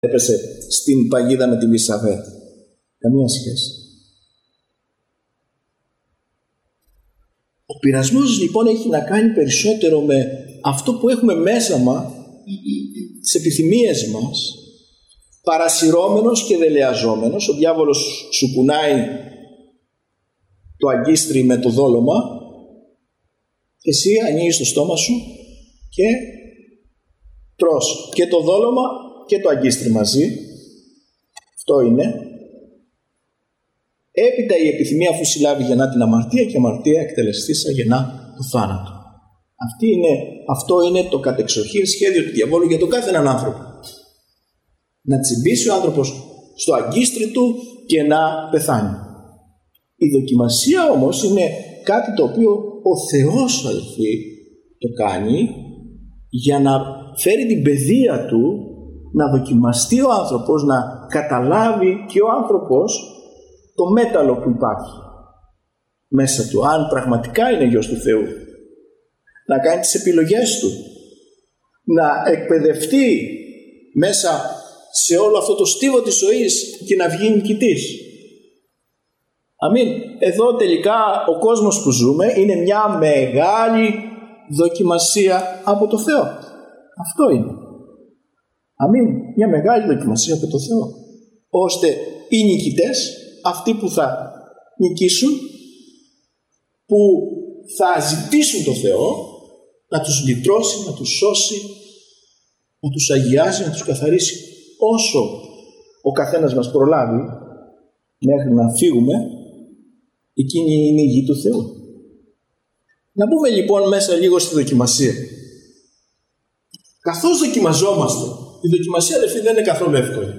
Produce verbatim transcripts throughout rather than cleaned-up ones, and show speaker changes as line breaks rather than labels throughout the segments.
έπεσε στην παγίδα με τη Λισαβέτ. Καμία σχέση. Ο πειρασμός λοιπόν έχει να κάνει περισσότερο με αυτό που έχουμε μέσα μας, τις επιθυμίες μας, παρασυρώμενος και δελεαζόμενος. Ο διάβολος σου κουνάει το αγκίστρι με το δόλωμα, εσύ ανοίγεις το στόμα σου και τρως και το δόλωμα και το αγκίστρι μαζί. Αυτό είναι. Έπειτα η επιθυμία, αφού συλλάβει, γεννά την αμαρτία, και η αμαρτία εκτελεστήσα γεννά το θάνατο. Αυτή είναι, αυτό είναι το κατεξοχήν σχέδιο του διαβόλου για τον κάθε έναν άνθρωπο. Να τσιμπήσει ο άνθρωπος στο αγκίστρι του και να πεθάνει. Η δοκιμασία όμως είναι κάτι το οποίο ο Θεός, αδελφοί, το κάνει για να φέρει την παιδεία του, να δοκιμαστεί ο άνθρωπος, να καταλάβει και ο άνθρωπος το μέταλλο που υπάρχει μέσα του, αν πραγματικά είναι γιος του Θεού, να κάνει τις επιλογές του, να εκπαιδευτεί μέσα σε όλο αυτό το στίβο της ζωής και να βγει νικητής. Αμήν. Εδώ τελικά ο κόσμος που ζούμε είναι μια μεγάλη δοκιμασία από το Θεό. Αυτό είναι. Αμήν. Μια μεγάλη δοκιμασία από το Θεό, ώστε οι νικητές, αυτοί που θα νικήσουν, που θα ζητήσουν το Θεό να τους λυτρώσει, να τους σώσει, να τους αγιάζει, να τους καθαρίσει, όσο ο καθένας μας προλάβει μέχρι να φύγουμε, εκείνη είναι η γη του Θεού. Να μπούμε λοιπόν μέσα λίγο στη δοκιμασία. Καθώς δοκιμαζόμαστε, η δοκιμασία, αδελφοί, δεν είναι καθόλου εύκολη.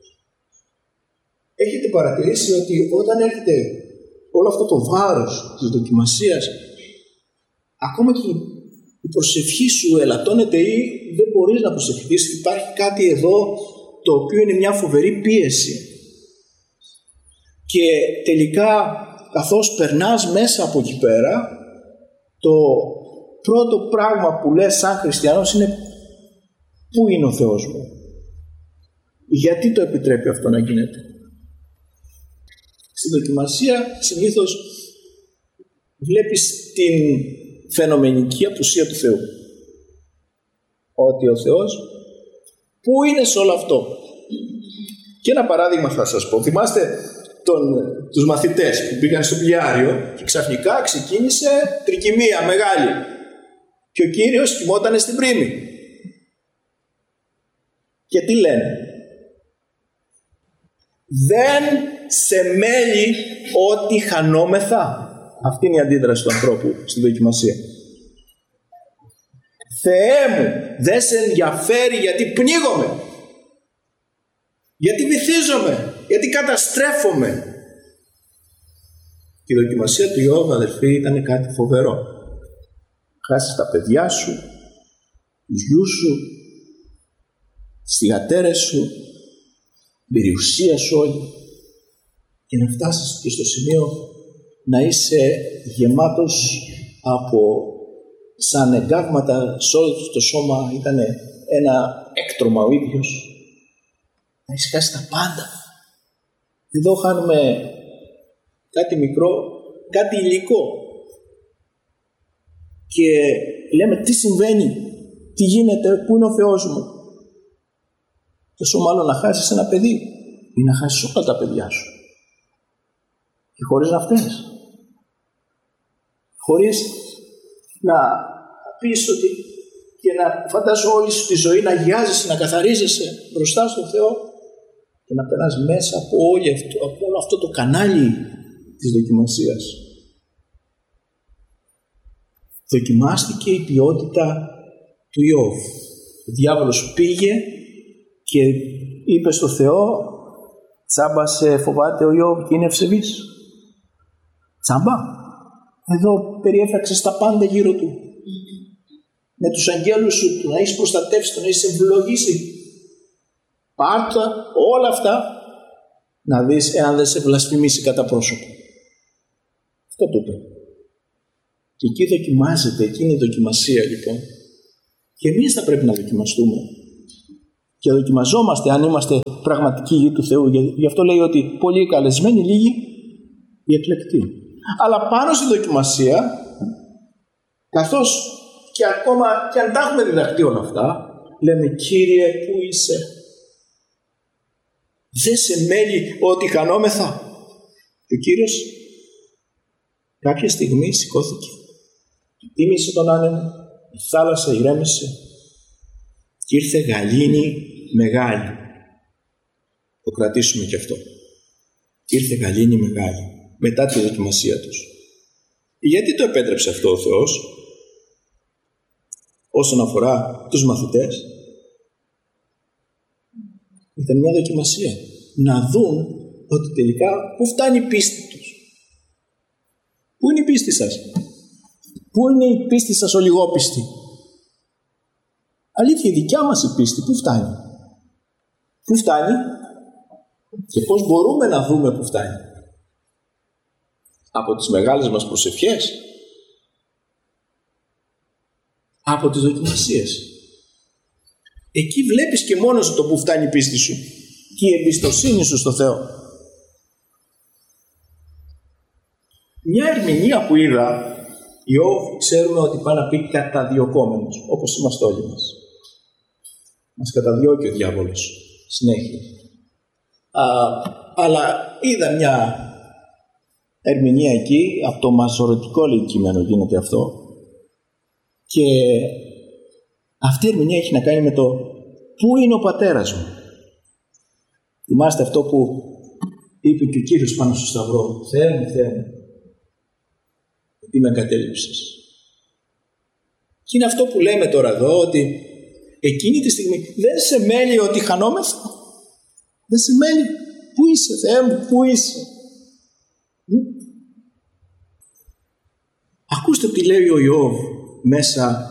Έχετε παρατηρήσει ότι όταν έρχεται όλο αυτό το βάρος της δοκιμασίας, ακόμα και η προσευχή σου ελαττώνεται ή δεν μπορείς να προσευχηθείς, υπάρχει κάτι εδώ το οποίο είναι μια φοβερή πίεση. Και τελικά, καθώς περνάς μέσα από εκεί πέρα, το πρώτο πράγμα που λες σαν χριστιανός είναι πού είναι ο Θεός μου, γιατί το επιτρέπει αυτό να γίνεται. Στην δοκιμασία συνήθως βλέπεις την φαινομενική απουσία του Θεού. Ότι ο Θεός πού είναι σε όλο αυτό. Και ένα παράδειγμα θα σας πω. Θυμάστε τον, τους μαθητές που πήγαν στο πλοιάριο και ξαφνικά ξεκίνησε τρικυμία μεγάλη και ο Κύριος κοιμότανε στην πρίμη. Και τι λένε? Δεν σε μέλει ότι χανόμεθα. Αυτή είναι η αντίδραση του ανθρώπου στη δοκιμασία. Θεέ μου, δεν σε ενδιαφέρει γιατί πνίγομαι, γιατί βυθίζομαι, γιατί καταστρέφομαι. Η δοκιμασία του Ιώβ, αδελφοί, ήταν κάτι φοβερό. Χάσεις τα παιδιά σου, τους γιους σου, τις θυγατέρες σου, την περιουσία σου όλη, και να φτάσεις και στο σημείο να είσαι γεμάτος από, σαν εγκάβματα σε όλο το σώμα, ήταν ένα έκτρωμα ο ίδιος, να έχεις χάσει τα πάντα. Εδώ χάνουμε κάτι μικρό, κάτι υλικό και λέμε τι συμβαίνει, τι γίνεται, πού είναι ο Θεός μου. Τόσο μάλλον να χάσεις ένα παιδί ή να χάσεις όλα τα παιδιά σου και χωρίς να φταίς, χωρίς να πεις ότι και να φαντάζω όλη σου τη ζωή να αγιάζεσαι, να καθαρίζεσαι μπροστά στον Θεό και να περνάς μέσα από, όλη αυτό, από όλο αυτό το κανάλι της δοκιμασίας. Δοκιμάστηκε η ποιότητα του Ιώβ. Ο διάβολος πήγε και είπε στο Θεό, τσάμπα σε φοβάται ο Ιώβ και είναι ευσεβής? Τσάμπα. Εδώ περιέφραξες τα πάντα γύρω του. Με τους αγγέλους σου, του να έχεις προστατεύσει, του να έχεις ευλογήσει. Πάρτα όλα αυτά να δεις εάν δεν σε βλασφημίσει κατά πρόσωπο. Αυτό το είπε. Και εκεί δοκιμάζεται, εκεί είναι η δοκιμασία λοιπόν. Και εμείς θα πρέπει να δοκιμαστούμε. Και δοκιμαζόμαστε αν είμαστε πραγματικοί γη του Θεού. Γι' αυτό λέει ότι πολλοί καλεσμένοι, λίγοι οι εκλεκτοί. Αλλά πάνω στη δοκιμασία, καθώς και ακόμα και αν τα έχουμε διδαχτεί όλα αυτά, λέμε Κύριε, πού είσαι? Δεν σε μέλει ότι χανόμεθα? Και ο Κύριος κάποια στιγμή σηκώθηκε, τίμησε τον άνεμο, η θάλασσα ηρέμησε και ήρθε γαλήνη μεγάλη. Το κρατήσουμε και αυτό. Ήρθε γαλήνη μεγάλη μετά τη δοκιμασία τους. Γιατί το επέτρεψε αυτό ο Θεός? Όσον αφορά τους μαθητές, ήταν μια δοκιμασία. Να δουν ότι τελικά πού φτάνει η πίστη τους. Πού είναι η πίστη σας? Πού είναι η πίστη σας ο λιγόπιστη? Αλήθεια, η δικιά μας η πίστη πού φτάνει? Πού φτάνει και πώς μπορούμε να δούμε πού φτάνει? Από τις μεγάλες μας προσευχές? Από τις δοκιμασίες? Εκεί βλέπεις και μόνος το που φτάνει η πίστη σου και η εμπιστοσύνη σου στο Θεό. Μια ερμηνεία που είδα, Ιώβ, ξέρουμε ότι πάει να πει καταδιωκόμενος, όπως είμαστε όλοι μας. Μας καταδιώκει ο διάβολος συνέχεια. Α, αλλά είδα μια ερμηνεία εκεί, από το μαζορωτικό λέει κείμενο γίνεται αυτό, και αυτή η ερμηνεία έχει να κάνει με το πού είναι ο πατέρας μου. Θυμάστε αυτό που είπε και ο Κύριος πάνω στο Σταυρό? Θεέ μου, Θεέ μου, γιατί με εγκατέλειψες? Και είναι αυτό που λέμε τώρα εδώ, ότι εκείνη τη στιγμή δεν σε μέλει ότι χανόμεθα. Δεν σε μέλει. Πού είσαι, Θεέ μου, πού είσαι? Ακούστε τι λέει ο Ιώβ μέσα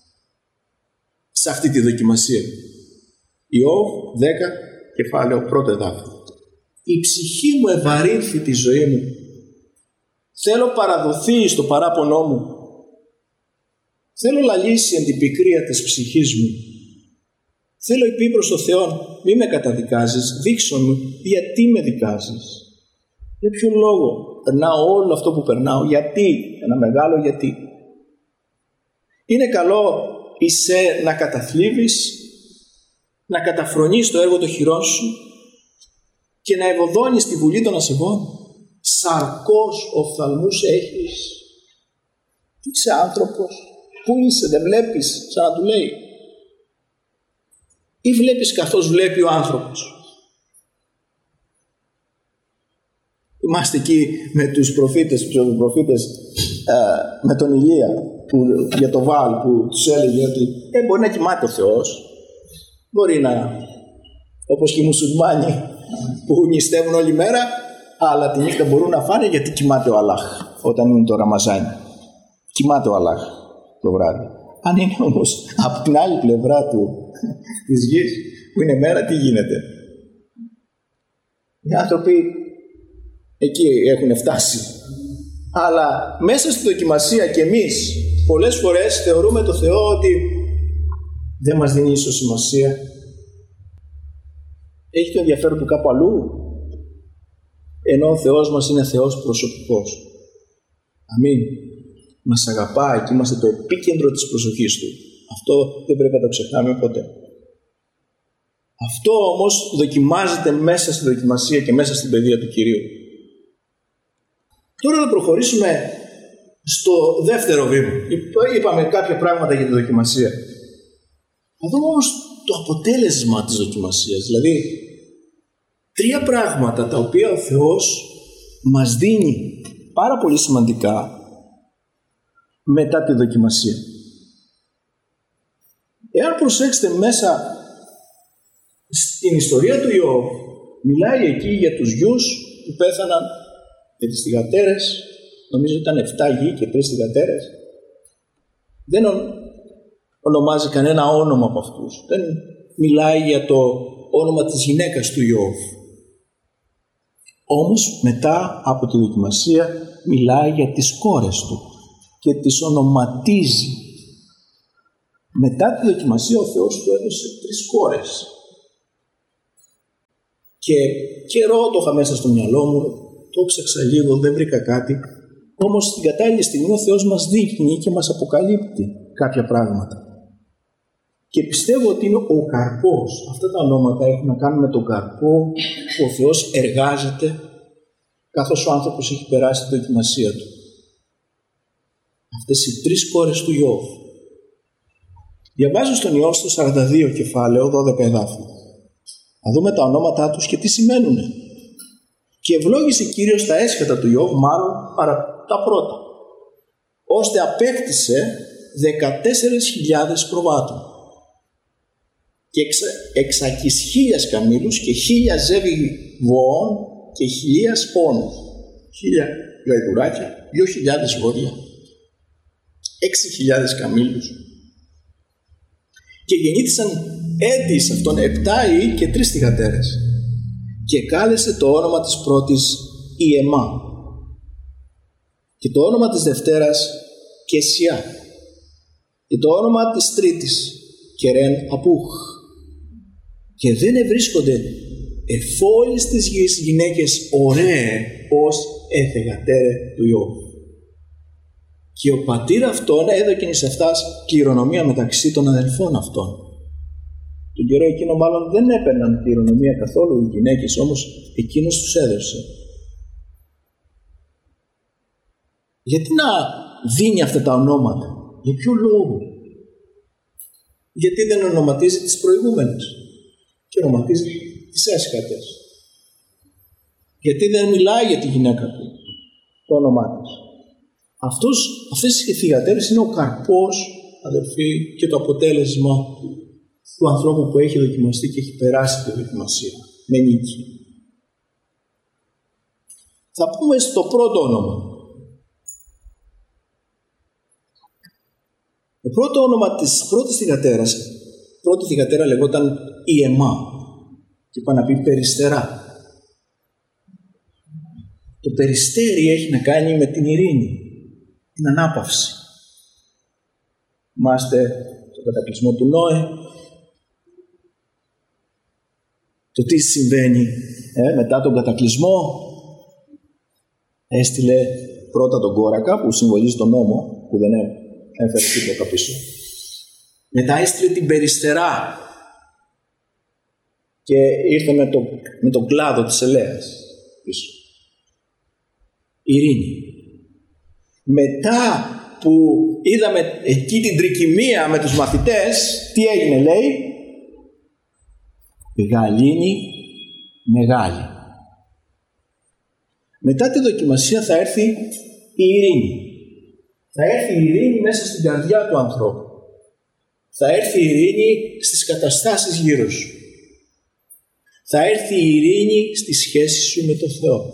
σε αυτή τη δοκιμασία. Ιώβ δέκα, κεφάλαιο πρώτο εδάφιο. Η ψυχή μου ευαρύνθη τη ζωή μου. Θέλω παραδοθεί στο παράπονό μου. Θέλω λαλήσει εν την πικρία της ψυχής μου. Θέλω υπή προς το Θεό, μη με καταδικάζεις, δείξω μου γιατί με δικάζεις. Για ποιο λόγο περνάω όλο αυτό που περνάω? Γιατί? Ένα μεγάλο γιατί. Είναι καλό είσαι να καταθλίβεις, να καταφρονείς το έργο των χειρών σου και να ευωδώνεις τη βουλή των ασεβών. Σαρκός οφθαλμούς έχεις. Είσαι άνθρωπος. Πού είσαι? Δεν βλέπεις? Σαν να του λέει. Ή βλέπεις καθώς βλέπει ο άνθρωπος? Είμαστε εκεί με τους προφήτες, τους προφήτες ε, με τον Ηλία που, για το Βάλ, που τους έλεγε ότι ε, μπορεί να κοιμάται ο Θεός, μπορεί να, όπως και οι μουσουλμάνοι που νηστεύουν όλη μέρα, αλλά τη νύχτα μπορούν να φάνε γιατί κοιμάται ο Αλλάχ όταν είναι το Ραμαζάνι. Κοιμάται ο Αλλάχ το βράδυ. Αν είναι όμως από την άλλη πλευρά του, της γης που είναι μέρα, τι γίνεται? Οι άνθρωποι εκεί έχουν φτάσει. Αλλά μέσα στη δοκιμασία και εμείς πολλές φορές θεωρούμε το Θεό ότι δεν μας δίνει ίσως σημασία. Έχει το ενδιαφέρον του κάπου αλλού, ενώ ο Θεός μας είναι Θεός προσωπικός. Αμήν. Μας αγαπάει και είμαστε το επίκεντρο της προσοχής Του. Αυτό δεν πρέπει να το ξεχνάμε ποτέ. Αυτό όμως δοκιμάζεται μέσα στη δοκιμασία και μέσα στην παιδεία του Κυρίου. Τώρα θα προχωρήσουμε στο δεύτερο βήμα. Είπαμε κάποια πράγματα για τη δοκιμασία. Θα δούμε όμως το αποτέλεσμα της δοκιμασίας. Δηλαδή, τρία πράγματα τα οποία ο Θεός μας δίνει πάρα πολύ σημαντικά μετά τη δοκιμασία. Εάν προσέξετε μέσα στην ιστορία του Ιώβ, μιλάει εκεί για τους γιους που πέθαναν, για τις θυγατέρες, νομίζω ήταν εφτά γη και τρεις θυγατέρες. Δεν ονομάζει κανένα όνομα από αυτούς. Δεν μιλάει για το όνομα της γυναίκας του Ιώβ. Όμως μετά από τη δοκιμασία μιλάει για τις κόρες του και τις ονοματίζει. Μετά τη δοκιμασία ο Θεός του έδωσε τρεις κόρες. Και καιρό το είχα μέσα στο μυαλό μου, το ψάξα λίγο, δεν βρήκα κάτι. Όμως στην κατάλληλη στιγμή ο Θεός μας δείχνει και μας αποκαλύπτει κάποια πράγματα. Και πιστεύω ότι είναι ο καρπός. Αυτά τα ονόματα έχουν να κάνουν με τον καρπό που ο Θεός εργάζεται καθώς ο άνθρωπος έχει περάσει τη δοκιμασία του. Αυτές οι τρεις κόρες του Ιώβ. Διαβάζω στον Ιώβ στο σαράντα δύο κεφάλαιο, δώδεκα εδάφια. Να δούμε τα ονόματά τους και τι σημαίνουνε. Και ευλόγησε Κύριος τα έσχατα του Ιώβ, μάλλον παρά τα πρώτα, ώστε απέκτησε δεκατέσσερις χιλιάδες προβάτων και εξα, εξακις χίλιας καμήλους και χίλια ζεύγη βοών και χιλίας πόνους, χίλια γαϊδουράκια, δύο χιλιάδες βόδια, έξι χιλιάδες καμήλους. Και γεννήθησαν έτη σε αυτόν επτά ή και τρεις θυγατέρες. Και κάλεσε το όνομα της πρώτης Ιεμά και το όνομα της δευτέρας Κεσιά και το όνομα της τρίτης Κερέν Απούχ. Και δεν ευρίσκονται εφόλης της γης γυναίκες ωραίε ως εθεγατέρε του Ιώβ. Και ο πατήρ αυτόν έδωκεν εις αυτάς κληρονομία μεταξύ των αδελφών αυτών. Τον καιρό εκείνο μάλλον δεν έπαιρναν κληρονομία καθόλου οι γυναίκες, όμως εκείνος τους έδωσε. Γιατί να δίνει αυτά τα ονόματα, για ποιο λόγο? Γιατί δεν ονοματίζει τις προηγούμενες και ονοματίζει τις έσχατες? Γιατί δεν μιλάει για τη γυναίκα του, το όνομά της? Αυτός, αυτές οι θυγατέρες είναι ο καρπός, αδελφοί, και το αποτέλεσμα του ανθρώπου που έχει δοκιμαστεί και έχει περάσει τη δοκιμασία με νίκη. Θα πούμε στο πρώτο όνομα. Το πρώτο όνομα της πρώτης θυγατέρας, πρώτη θυγατέρα λεγόταν Ιεμά και είπα να πει περιστερά. Το περιστέρι έχει να κάνει με την ειρήνη, την ανάπαυση. Είμαστε στο κατακλυσμό του Νόε. Το τι συμβαίνει ε, μετά τον κατακλυσμό? Έστειλε πρώτα τον κόρακα που συμβολίζει τον νόμο, που δεν έφερε τίποτα πίσω. Μετά έστειλε την περιστερά και ήρθε με, το, με τον κλάδο της ελέας πίσω. Ειρήνη. Μετά που είδαμε εκεί την τρικυμία με τους μαθητές, τι έγινε λέει? Γαλήνη μεγάλη. Μετά τη δοκιμασία θα έρθει η ειρήνη. Θα έρθει η ειρήνη μέσα στην καρδιά του ανθρώπου. Θα έρθει η ειρήνη στις καταστάσεις γύρω σου. Θα έρθει η ειρήνη στη σχέση σου με τον Θεό.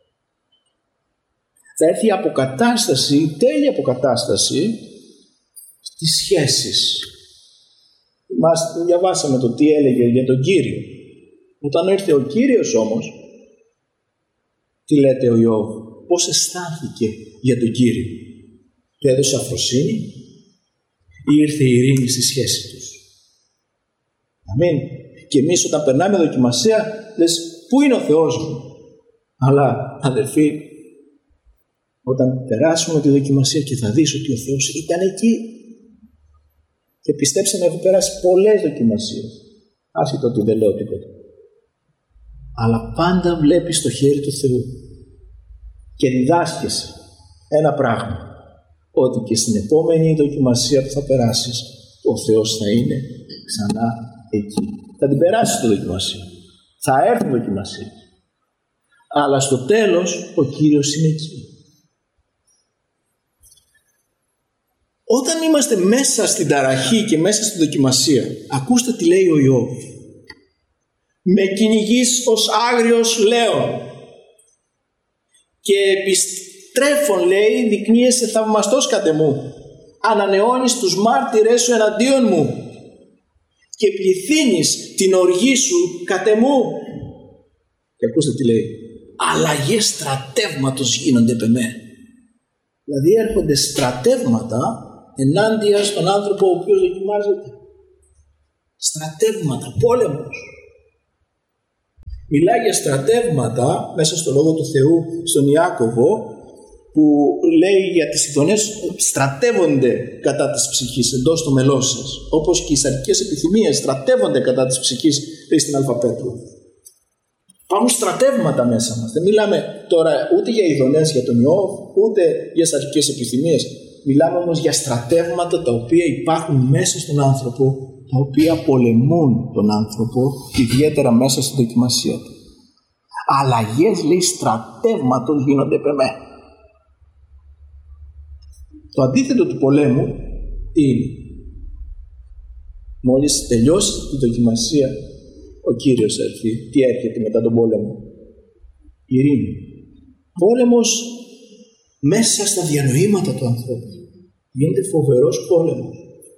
Θα έρθει η αποκατάσταση, η τέλεια αποκατάσταση στις σχέσεις. Μας διαβάσαμε το τι έλεγε για τον Κύριο. Όταν έρθει ο Κύριος όμως, τι λέτε ο Ιώβ? Πώς αισθάνθηκε για τον Κύριο? Του έδωσε αφροσύνη ή ήρθε η ειρήνη στη σχέση τους? Αμήν. Και εμείς όταν περνάμε δοκιμασία λες, πού είναι ο Θεός μου? Αλλά αδελφοί, όταν περάσουμε τη δοκιμασία και θα δεις ότι ο Θεός ήταν εκεί, και πιστέψτε με, έχω περάσει πολλές δοκιμασίες, άσχετο ότι δεν λέω τίποτα, αλλά πάντα βλέπεις το χέρι του Θεού και διδάσκεσαι ένα πράγμα, ότι και στην επόμενη δοκιμασία που θα περάσεις, ο Θεός θα είναι ξανά εκεί. Θα την περάσεις τη δοκιμασία, θα έρθει η δοκιμασία, αλλά στο τέλος ο Κύριος είναι εκεί. Όταν είμαστε μέσα στην ταραχή και μέσα στη δοκιμασία, ακούστε τι λέει ο Ιώβ. Με κυνηγείς ως άγριος λέων και επιστρέφων, λέει, δεικνύεσαι θαυμαστός κατ' εμού. Ανανεώνεις τους μάρτυρες σου εναντίον μου και πληθύνεις την οργή σου κατ' εμού. Και ακούστε τι λέει. Αλλαγές στρατεύματος γίνονται επ' εμέ. Δηλαδή έρχονται στρατεύματα ενάντια στον άνθρωπο ο οποίος δοκιμάζεται. Στρατεύματα, πόλεμος. Μιλάει για στρατεύματα μέσα στο Λόγο του Θεού στον Ιάκωβο, που λέει για τις ειδονές στρατεύονται κατά της ψυχής εντός του μελός σας, όπως και οι σαρκικές επιθυμίες στρατεύονται κατά της ψυχής, λέει στην Α Πέτρου. Υπάρχουν στρατεύματα μέσα μας. Δεν μιλάμε τώρα ούτε για ειδονές για τον Ιώβ, ούτε για σαρκικές επιθυμίες. Μιλάμε όμως για στρατεύματα τα οποία υπάρχουν μέσα στον άνθρωπο, τα οποία πολεμούν τον άνθρωπο, ιδιαίτερα μέσα στην δοκιμασία του. Αλλαγές, λέει, στρατεύματος γίνονται επ' εμέ. Το αντίθετο του πολέμου τι είναι? Μόλις τελειώσει τη δοκιμασία ο Κύριος έρθει, τι έρχεται μετά τον πόλεμο? Ειρήνη. Πόλεμος μέσα στα διανοήματα του ανθρώπου. Γίνεται φοβερός πόλεμος.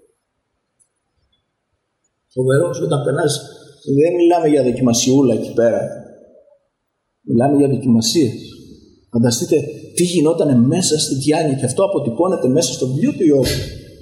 Φοβερός όταν περνάς. Δεν μιλάμε για δοκιμασιούλα εκεί πέρα. Μιλάμε για δοκιμασίες. Φανταστείτε τι γινόταν μέσα στη διάνοια, και αυτό αποτυπώνεται μέσα στο βιβλίο του Ιώβ.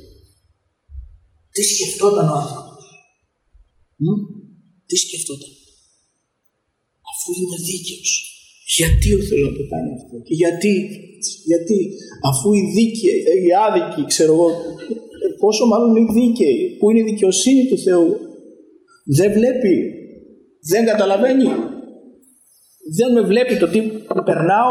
Τι σκεφτόταν ο άνθρωπος? Μ? Τι σκεφτόταν? Αφού είναι δίκαιος, γιατί ο Θεός να το κάνει αυτό? Και γιατί, γιατί αφού οι δίκαιοι, οι άδικοι, ξέρω εγώ, πόσο μάλλον οι δίκαιοι, που είναι η δικαιοσύνη του Θεού, δεν βλέπει, δεν καταλαβαίνει, δεν με βλέπει το τι περνάω.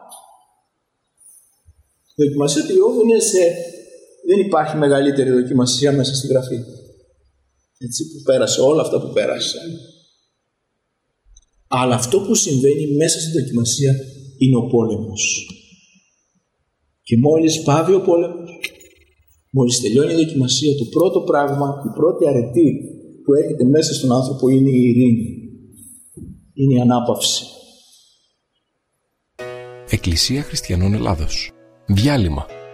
Η δοκιμασία του Ιώβ είναι σε... Δεν υπάρχει μεγαλύτερη δοκιμασία μέσα στη Γραφή. Έτσι, που πέρασε όλα αυτά που πέρασε. Αλλά αυτό που συμβαίνει μέσα στη δοκιμασία είναι ο πόλεμος. Και μόλις πάβει ο πόλεμος, μόλις τελειώνει η δοκιμασία, το πρώτο πράγμα, η πρώτη αρετή που έρχεται μέσα στον άνθρωπο είναι η ειρήνη. Είναι η ανάπαυση.
Εκκλησία Χριστιανών Ελλάδος. Διάλειμμα.